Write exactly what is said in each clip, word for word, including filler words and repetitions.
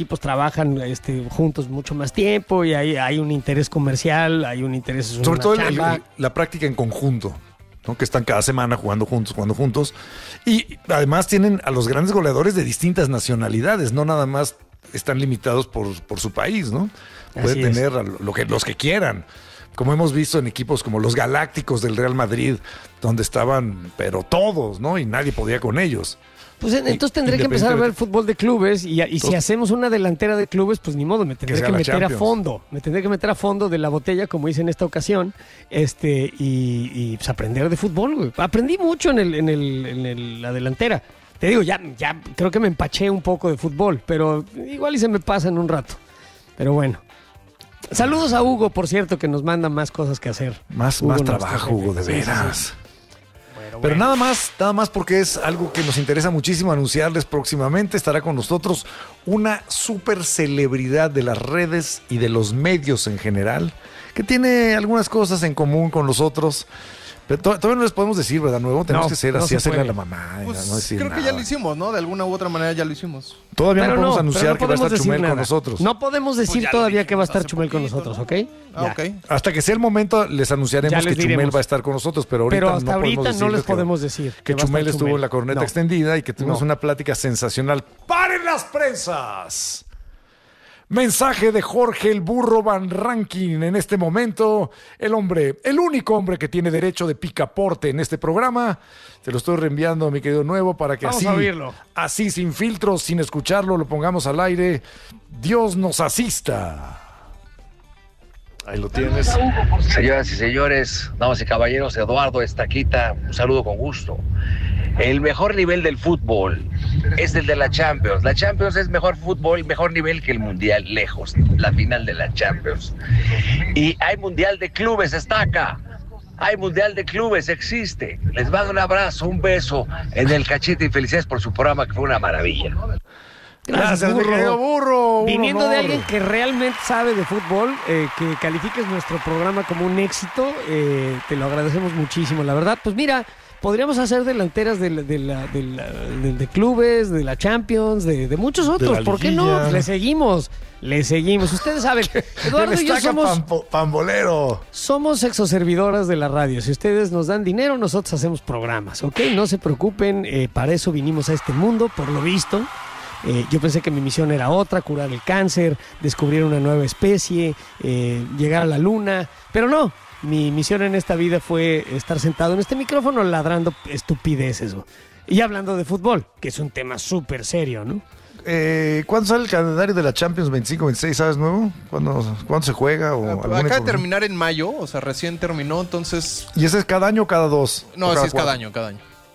equipos trabajan este, juntos mucho más tiempo y hay, hay un interés comercial, hay un interés... Sobre todo el, el, la práctica en conjunto, ¿no? Que están cada semana jugando juntos, jugando juntos. Y además tienen a los grandes goleadores de distintas nacionalidades, no nada más están limitados por, por su país, ¿no? Puede Así tener es. a lo que, los que quieran. Como hemos visto en equipos como los Galácticos del Real Madrid, donde estaban, pero todos, ¿no? Y nadie podía con ellos. Pues entonces tendré que empezar a ver fútbol de clubes y, y si hacemos una delantera de clubes, pues ni modo, me tendré que, que meter Champions. a fondo, me tendré que meter a fondo de la botella, como hice en esta ocasión, este y, y pues aprender de fútbol, güey. Aprendí mucho en el, en el, en el, la delantera. Te digo, ya, ya creo que me empaché un poco de fútbol, pero igual y se me pasa en un rato. Pero bueno. Saludos a Hugo, por cierto, que nos manda más cosas que hacer. Más, Hugo más trabajo, Hugo, de veras. Sí, sí, sí. Bueno, Pero bueno. nada más, nada más porque es algo que nos interesa muchísimo anunciarles próximamente. Estará con nosotros una super celebridad de las redes y de los medios en general, que tiene algunas cosas en común con nosotros. Pero todavía no les podemos decir, ¿verdad? Nuevo, tenemos no, que ser no así, hacerle a la mamá. Pues no decir creo nada. que ya lo hicimos, ¿no? De alguna u otra manera ya lo hicimos. Todavía pero no podemos no, anunciar no que va a estar Chumel nada. con nosotros. No podemos decir pues todavía que va a estar Chumel con nosotros, ¿ok? Ah, okay. Hasta que sea el momento les anunciaremos les que Chumel va a estar con nosotros, pero ahorita, pero hasta no, ahorita podemos no les que, podemos decir que, que Chumel estuvo Chumel. en la corneta no. extendida y que tuvimos no. una plática sensacional. ¡Paren las prensas! Mensaje de Jorge el Burro Van Rankin en este momento. El hombre, el único hombre que tiene derecho de picaporte en este programa. Te lo estoy reenviando, mi querido Nuevo, para que Vamos así, a oírlo. así sin filtros, sin escucharlo, lo pongamos al aire. Dios nos asista. Ahí lo tienes. Señoras y señores, damas y caballeros, Eduardo Estaquita, un saludo con gusto. El mejor nivel del fútbol es el de la Champions. La Champions es mejor fútbol, mejor nivel que el Mundial, lejos, la final de la Champions. Y hay Mundial de Clubes, Estaca. Hay Mundial de Clubes, existe. Les mando un abrazo, un beso en el cachete y felicidades por su programa, que fue una maravilla. Gracias, Gracias burro. Mi querido burro. Viniendo de alguien que realmente sabe de fútbol, eh, que califiques nuestro programa como un éxito, eh, te lo agradecemos muchísimo, la verdad. Pues mira, podríamos hacer delanteras de, de, la, de, la, de, de clubes, de la Champions, de, de muchos otros. ¿Por qué no? Le seguimos, le seguimos. Ustedes saben, Eduardo y yo somos... Pampo, pambolero. Somos exoservidoras de la radio. Si ustedes nos dan dinero, nosotros hacemos programas, ¿ok? No se preocupen, eh, para eso vinimos a este mundo, por lo visto. Eh, yo pensé que mi misión era otra, curar el cáncer, descubrir una nueva especie, eh, llegar a la luna, pero no. Mi misión en esta vida fue estar sentado en este micrófono ladrando estupideces. Y hablando de fútbol, que es un tema súper serio, ¿no? Eh, ¿Cuándo sale el calendario de la Champions veinticinco veintiséis? ¿Sabes, Nuevo? ¿Cuándo, ¿cuándo se juega? O Acaba de terminar en mayo, o sea, recién terminó, entonces... ¿Y ese es cada año o cada dos? No, ese es cada año, cada año.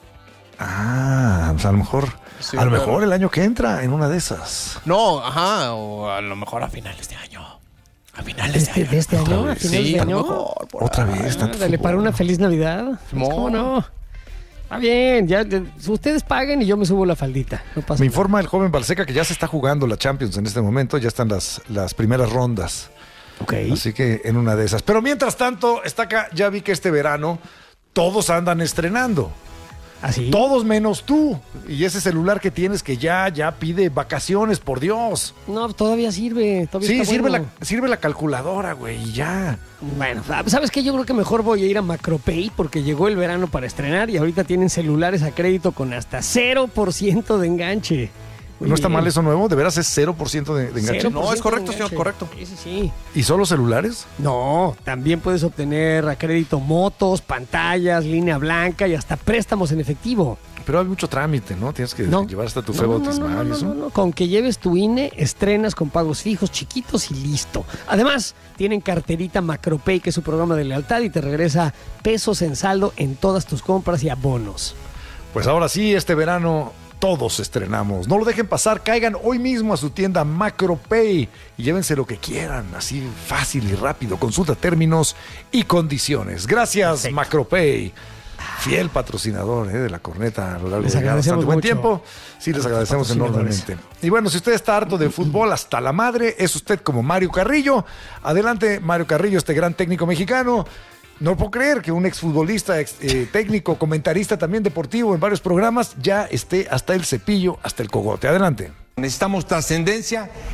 Ah, pues a lo mejor... Sí, a lo mejor el año que entra, en una de esas. No, ajá, o a lo mejor a finales de año. A finales ¿Este, de año. ¿De este año? ¿A finales sí, de año? Mejor, Otra ahí. vez. Ah, dale, para una feliz Navidad. No. ¿Cómo no? Está bien, ya, ya, ustedes paguen y yo me subo la faldita. No pasa me nada. informa el joven Balseca que ya se está jugando la Champions en este momento. Ya están las, las primeras rondas. Ok. Así que en una de esas. Pero mientras tanto, está acá, ya vi que este verano todos andan estrenando. ¿Así? Todos menos tú. Y ese celular que tienes que ya, ya pide vacaciones, por Dios. No, todavía sirve. Todavía Sí, está sirve, bueno. la, sirve la calculadora, güey, y ya. Bueno, ¿sabes qué? Yo creo que mejor voy a ir a Macropay porque llegó el verano para estrenar y ahorita tienen celulares a crédito con hasta cero por ciento de enganche. Muy ¿No está bien. mal eso nuevo? ¿De veras es cero por ciento de, de enganche? cero por ciento No, es correcto, de señor, enganche. correcto. Sí, sí, sí. ¿Y solo celulares? No, también puedes obtener a crédito motos, pantallas, línea blanca y hasta préstamos en efectivo. Pero hay mucho trámite, ¿no? Tienes que No. llevar hasta tu No, fe no, no, bautismal no, y no, eso. no, no. Con que lleves tu I N E, estrenas con pagos fijos, chiquitos y listo. Además, tienen carterita Macropay, que es su programa de lealtad y te regresa pesos en saldo en todas tus compras y abonos. Pues ahora sí, este verano todos estrenamos. No lo dejen pasar, caigan hoy mismo a su tienda Macropay y llévense lo que quieran, así fácil y rápido. Consulta términos y condiciones. Gracias, Perfecto. Macropay. Fiel patrocinador eh, de la corneta a lo largo Les de agradecemos bastante buen mucho tiempo. Sí, les agradecemos enormemente. Y bueno, si usted está harto de fútbol hasta la madre, es usted como Mario Carrillo. Adelante, Mario Carrillo, este gran técnico mexicano. No puedo creer que un exfutbolista, ex, eh, técnico, comentarista también deportivo en varios programas, ya esté hasta el cepillo, hasta el cogote. Adelante. Necesitamos trascendencia